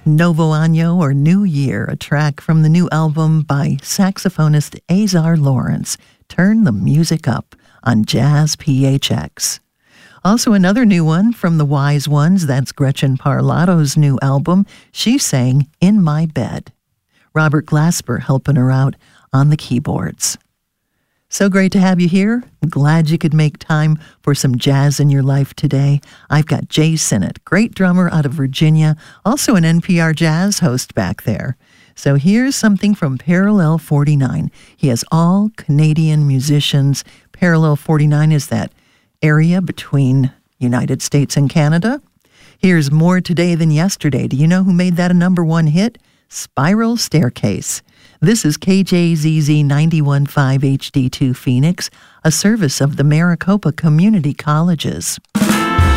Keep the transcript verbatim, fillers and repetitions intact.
Novo Año, or New Year, a track from the new album by saxophonist Azar Lawrence. Turn the music up on Jazz P H X. Also another new one from the Wise Ones, that's Gretchen Parlatto's new album. She sang In My Bed. Robert Glasper helping her out on the keyboards. So great to have you here. I'm glad you could make time for some jazz in your life today. I've got Jay Sinnott, great drummer out of Virginia, also an N P R Jazz host back there. So here's something from Parallel forty-nine. He has all Canadian musicians. Parallel forty-nine is that area between United States and Canada. Here's More Today Than Yesterday. Do you know who made that a number one hit? Spiral Staircase. This is K J Z Z ninety-one point five H D two Phoenix, a service of the Maricopa Community Colleges.